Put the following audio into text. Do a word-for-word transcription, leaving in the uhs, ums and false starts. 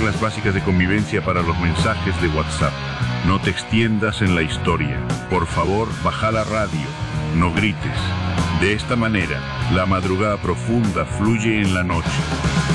reglas básicas de convivencia para los mensajes de WhatsApp. No te extiendas en la historia. Por favor, baja la radio. No grites. De esta manera, la madrugada profunda fluye en la noche.